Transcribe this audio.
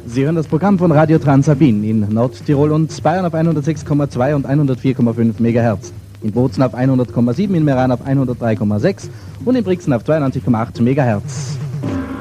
Sie hören das Programm von Radio Transalpin in Nordtirol und Bayern auf 106,2 und 104,5 MHz. In Bozen auf 100,7, in Meran auf 103,6 und in Brixen auf 92,8 MHz.